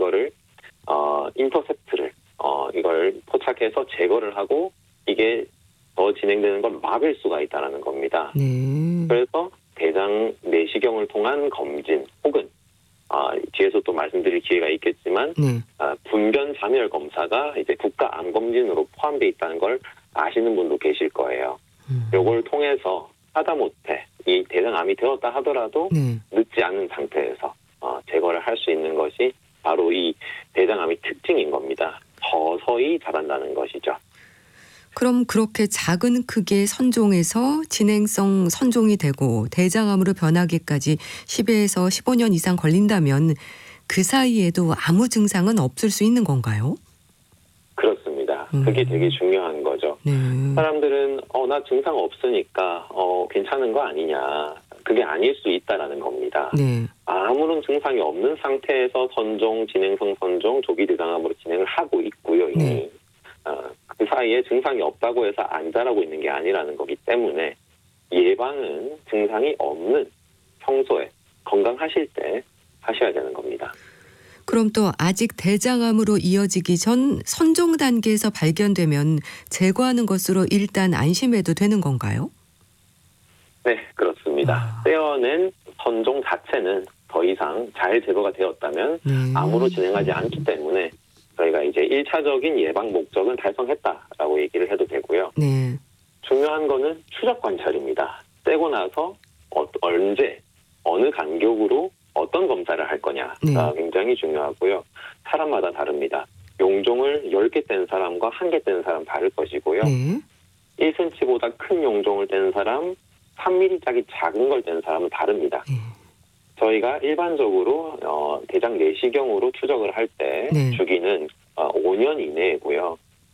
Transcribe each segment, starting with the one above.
이거를 인터셉트를 이걸 포착해서 제거를 하고 이게 더 진행되는 걸 막을 수가 있다는 겁니다. 네. 그래서 대장 내시경을 통한 검진 혹은 뒤에서 또 말씀드릴 기회가 있겠지만 네. 분변 잠열 검사가 이제 국가 암 검진으로 포함되어 있다는 걸 아시는 분도 계실 거예요. 요걸 통해서 하다못해 이 대장암이 되었다 하더라도 네. 늦지 않은 상태에서 제거를 할 수 있는 것이 바로 이 대장암의 특징인 겁니다. 서서히 자란다는 것이죠. 그럼 그렇게 작은 크기의 선종에서 진행성 선종이 되고 대장암으로 변하기까지 10에서 15년 이상 걸린다면 그 사이에도 아무 증상은 없을 수 있는 건가요? 그렇습니다. 그게 되게 중요한 거죠. 네. 사람들은 나 증상 없으니까 괜찮은 거 아니냐. 그게 아닐 수 있다라는 겁니다. 네. 아무런 증상이 없는 상태에서 선종, 진행성 선종, 조기 대장암으로 진행을 하고 있고요. 이미. 네. 그 사이에 증상이 없다고 해서 안 자라고 있는 게 아니라는 거기 때문에 예방은 증상이 없는 평소에 건강하실 때 하셔야 되는 겁니다. 그럼 또 아직 대장암으로 이어지기 전 선종 단계에서 발견되면 제거하는 것으로 일단 안심해도 되는 건가요? 네, 그렇습니다. 떼어낸 선종 자체는 더 이상 잘 제거가 되었다면 암으로 진행하지 않기 때문에 저희가 이제 1차적인 예방 목적은 달성했다라고 얘기를 해도 되고요. 네. 중요한 거는 추적 관찰입니다. 떼고 나서 언제, 어느 간격으로 어떤 검사를 할 거냐가 굉장히 중요하고요. 사람마다 다릅니다. 용종을 10개 뗀 사람과 1개 뗀 사람 다를 것이고요. 네. 1cm보다 큰 용종을 뗀 사람, 3mm짜리 작은 걸 뗀 사람은 다릅니다. 저희가 일반적으로 대장 내시경으로 추적을 할 때 주기는 5년 이내이고요.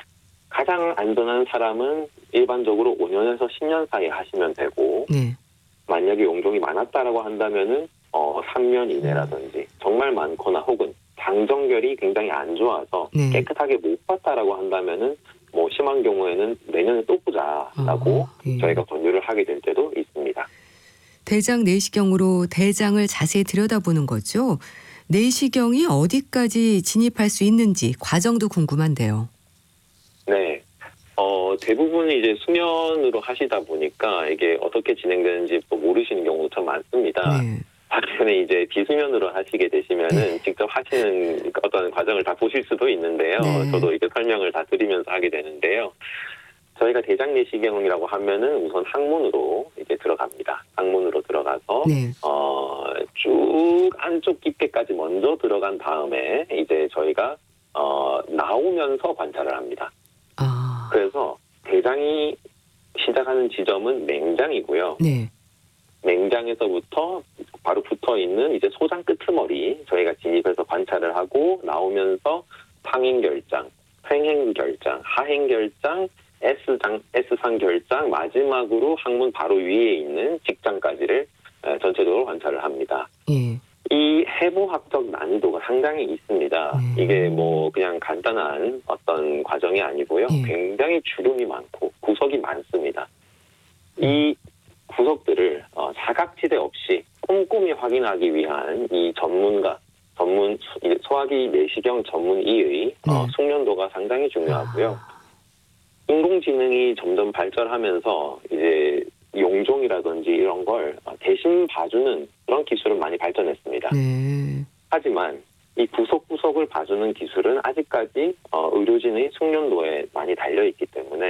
가장 안전한 사람은 일반적으로 5년에서 10년 사이에 하시면 되고 만약에 용종이 많았다라고 한다면은 3년 이내라든지 정말 많거나 혹은 장정결이 굉장히 안 좋아서 깨끗하게 못 봤다라고 한다면은 뭐 심한 경우에는 내년에 또 보자라고 저희가 권유를 하게 될 때도 있습니다. 대장 내시경으로 대장을 자세히 들여다보는 거죠. 내시경이 어디까지 진입할 수 있는지 과정도 궁금한데요. 네. 대부분이 이제 수면으로 하시다 보니까 이게 어떻게 진행되는지 또 모르시는 경우도 참 많습니다. 반면에 이제 비수면으로 하시게 되시면은 직접 하시는 어떤 과정을 다 보실 수도 있는데요. 저도 이렇게 설명을 다 드리면서 하게 되는데요. 저희가 대장 내시경이라고 하면은 우선 항문으로 이제 들어갑니다. 항문으로 들어가서 쭉 안쪽 깊게까지 먼저 들어간 다음에 이제 저희가 나오면서 관찰을 합니다. 그래서 대장이 시작하는 지점은 맹장이고요. 맹장에서부터 바로 붙어 있는 이제 소장 끄트머리 저희가 진입해서 관찰을 하고 나오면서 상행결장, 횡행결장, 하행결장, S상 결장, 마지막으로 항문 바로 위에 있는 직장까지를 전체적으로 관찰을 합니다. 이 해부학적 난이도가 상당히 있습니다. 이게 뭐 그냥 간단한 어떤 과정이 아니고요. 굉장히 주름이 많고 구석이 많습니다. 이 구석들을 사각지대 없이 꼼꼼히 확인하기 위한 이 소화기 내시경 전문의의 숙련도가 상당히 중요하고요. 인공지능이 점점 발전하면서 이제 용종이라든지 이런 걸 대신 봐주는 그런 기술은 많이 발전했습니다. 하지만 이 구석구석을 봐주는 기술은 아직까지 의료진의 숙련도에 많이 달려있기 때문에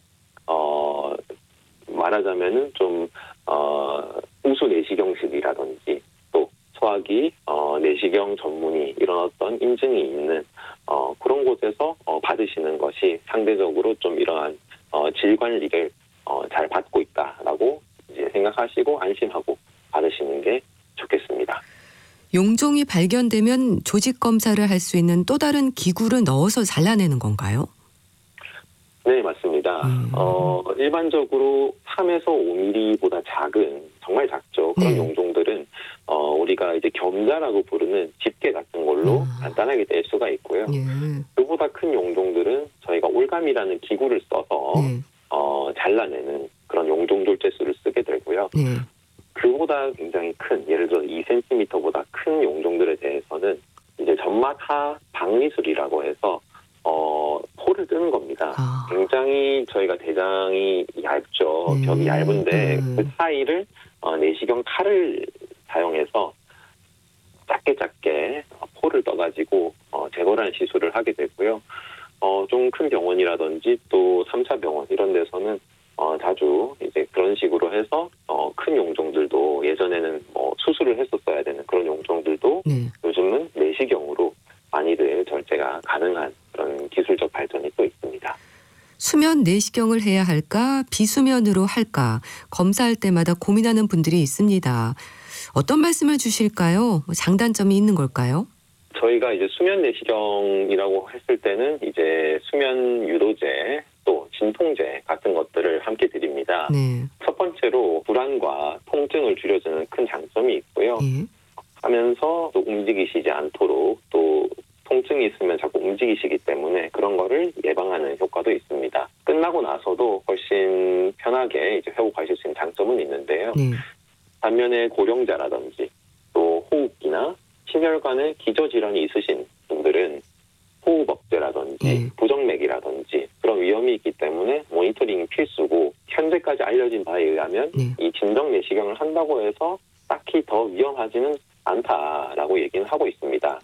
말하자면은 좀 우수 내시경실이라든지 또 소화기 내시경 전문의 이런 어떤 인증이 있는 그런 곳에서 받으시는 것이 상대적으로 좀 이러한 질 관리를 잘 받고 있다라고 이제 생각하시고 안심하고 받으시는 게 좋겠습니다. 용종이 발견되면 조직 검사를 할 수 있는 또 다른 기구를 넣어서 잘라내는 건가요? 네, 맞습니다. 일반적으로 3에서 5mm보다 작은 정말 작죠. 그런 용종들은 우리가 이제 겸자라고 부르는 집게 같은 걸로 간단하게 뗄 수가 있고요. 그보다 큰 용종들은 저희가 올감이라는 기구를 써서 잘라내는 그런 용종 졸제술을 쓰게 되고요. 그보다 굉장히 큰 예를 들어 2cm보다 큰 용종들에 대해서는 이제 전문 구마타 박리술이라고 해서 포를 뜨는 겁니다. 굉장히 저희가 대장이 얇죠. 벽이 얇은데 그 사이를 내시경 칼을 사용해서 작게 포를 떠가지고 제거라는 시술을 하게 되고요. 좀 큰 병원이라든지 또 3차 병원 이런 데서는 자주 이제 그런 식으로 해서 큰 용종들도 예전에는 수술을 했었어야 되는 그런 용종들도 요즘은 내시경으로 많이들 절제가 가능한 그런 기술적 발전이 또 있습니다. 수면 내시경을 해야 할까 비수면으로 할까 검사할 때마다 고민하는 분들이 있습니다. 어떤 말씀을 주실까요? 장단점이 있는 걸까요? 저희가 이제 수면 내시경이라고 했을 때는 이제 수면 유도제 또 진통제 같은 것들을 함께 드립니다. 네. 첫 번째로 불안과 통증을 줄여주는 큰 장점이 있고요. 하면서 또 움직이시지 않도록 또 통증이 있으면 자꾸 움직이시기 때문에 그런 거를 예방하는 효과도 있습니다. 끝나고 나서도 훨씬 편하게 이제 회복하실 수 있는 장점은 있는데요. 반면에 고령자라든지 또 호흡기나 심혈관에 기저질환이 있으신 분들은 호흡억제라든지 부정맥이라든지 그런 위험이 있기 때문에 모니터링이 필수고 현재까지 알려진 바에 의하면 이 진정 내시경을 한다고 해서 딱히 더 위험하지는 않다라고 얘기는 하고 있습니다.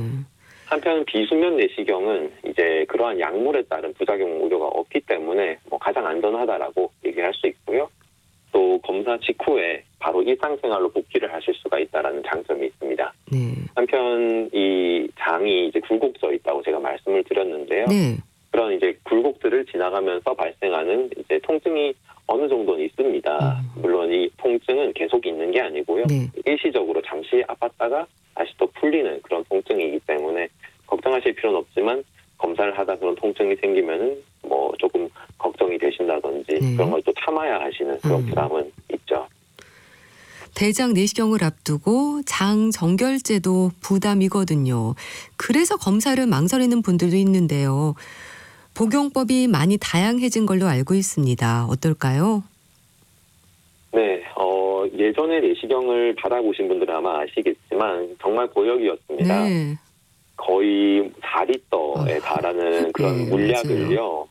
한편 비수면 내시경은 이제 그러한 약물에 따른 부작용 우려가 없기 때문에 가장 안전하다라고 얘기할 수 있고요. 또 검사 직후에 바로 일상생활로 복귀를 하실 수가 있다라는 장점이 있습니다. 한편 이 장이 이제 굴곡져 있다고 제가 말씀을 드렸는데요. 그런 이제 굴곡들을 지나가면서 발생하는 이제 통증이 어느 정도는 있습니다. 물론 이 통증은 계속 있는 게 아니고요. 일시적으로 잠시 아팠다가 다시 또 풀리는 그런 통증이기 때문에 걱정하실 필요는 없지만 검사를 하다 그런 통증이 생기면은 조금 걱정이 되신다든지 그런 걸 또 참아야 하시는 그런 부담은 있죠. 대장 내시경을 앞두고 장 정결제도 부담이거든요. 그래서 검사를 망설이는 분들도 있는데요. 복용법이 많이 다양해진 걸로 알고 있습니다. 어떨까요? 네, 예전에 내시경을 받아보신 분들은 아마 아시겠지만 정말 고역이었습니다. 거의 4리터에 달하는 그런 물약을요.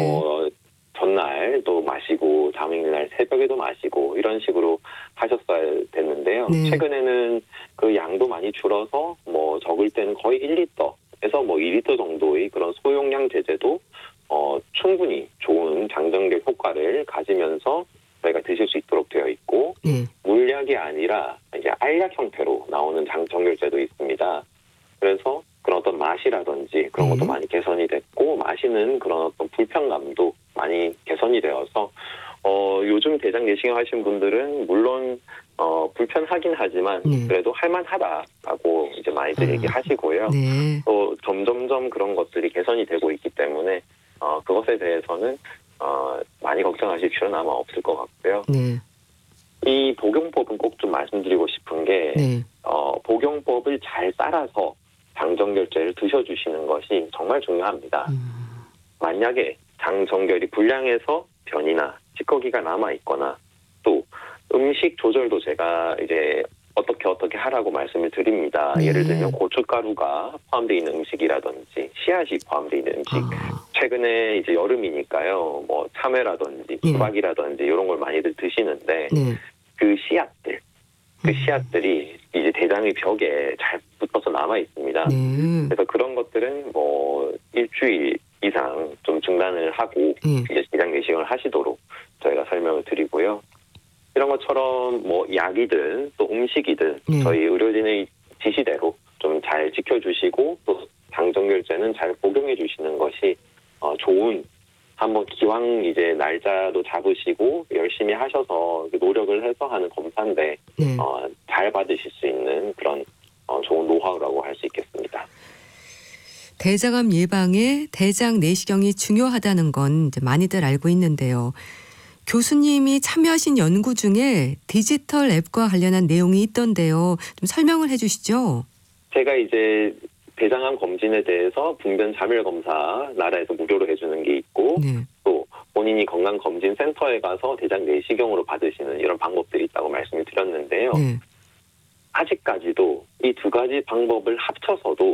전날 또 마시고 다음 있는 날 새벽에도 마시고 이런 식으로 하셨어야 됐는데요. 최근에는 그 양도 많이 줄어서 적을 때는 거의 1리터에서 2리터 정도의 그런 소용량 제제도 충분히 좋은 장정결 효과를 가지면서 저희가 드실 수 있도록 되어 있고 물약이 아니라 이제 알약 형태로 나오는 장정결제도 있습니다. 그래서 그런 어떤 맛이라든지 그런 것도 많이 개선이 됐고 마시는 그런 어떤 불편감도 많이 개선이 되어서 요즘 대장 내시경 하신 분들은 물론 불편하긴 하지만 그래도 할만하다라고 이제 많이들 얘기하시고요. 또 점점점 그런 것들이 개선이 되고 있기 때문에 그것에 대해서는 많이 걱정하실 필요는 아마 없을 것 같고요. 이 복용법은 꼭 좀 말씀드리고 싶은 게 복용법을 잘 따라서 장정결제를 드셔주시는 것이 정말 중요합니다. 만약에 장정결이 불량해서 변이나 찌꺼기가 남아있거나 또 음식 조절도 제가 이제 어떻게 하라고 말씀을 드립니다. 예를 들면 고춧가루가 포함되어 있는 음식이라든지 씨앗이 포함되어 있는 음식. 최근에 이제 여름이니까요. 참외라든지 수박이라든지 이런 걸 많이들 드시는데 그 씨앗들이 이제 대장의 벽에 잘 붙어서 남아 있습니다. 그래서 그런 것들은 일주일 이상 좀 중단을 하고 이제 대장 내시경을 하시도록 저희가 설명을 드리고요. 이런 것처럼 약이든 또 음식이든 저희 의료진의 지시대로 좀 잘 지켜주시고 또 장정결제는 잘 복용해 주시는 것이 좋은 한번 기왕 이제 날짜도 잡으시고 열심히 하셔서 노력을 해서 하는 검사인데 잘 받으실 수 있는 그런 좋은 노하우라고 할 수 있겠습니다. 대장암 예방에 대장 내시경이 중요하다는 건 이제 많이들 알고 있는데요. 교수님이 참여하신 연구 중에 디지털 앱과 관련한 내용이 있던데요. 좀 설명을 해 주시죠. 제가 이제 대장암 검진에 대해서 분변 자멸 검사 나라에서 무료로 해주는 게 있고 또 본인이 건강검진센터에 가서 대장 내시경으로 받으시는 이런 방법들이 있다고 말씀을 드렸는데요. 아직까지도 이 두 가지 방법을 합쳐서도